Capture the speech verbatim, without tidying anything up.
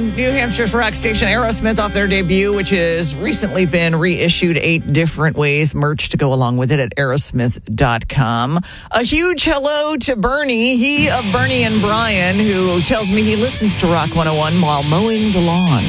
one, New Hampshire's rock station Aerosmith off their debut, which has recently been reissued eight different ways. Merch to go along with it at aerosmith dot com. A huge hello to Bernie, he of Bernie and Brian, who tells me he listens to Rock one oh one while mowing the lawn.